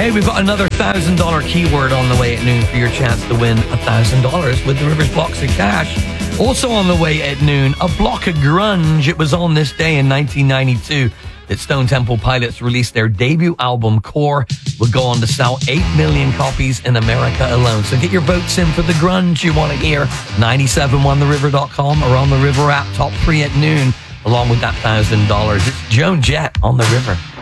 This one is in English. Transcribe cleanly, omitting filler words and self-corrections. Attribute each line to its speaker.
Speaker 1: Hey, we've got another $1,000 keyword on the way at noon for your chance to win $1,000 with the Rivers Blocks of Cash. Also on the way at noon, a block of grunge. It was on this day in 1992 that Stone Temple Pilots released their debut album, Core. Will go on to sell 8 million copies in America alone. So get your votes in for the grunge you want to hear. 971theriver.com or on the River app, top 3 at noon, along with that $1,000. It's Joan Jett on the River.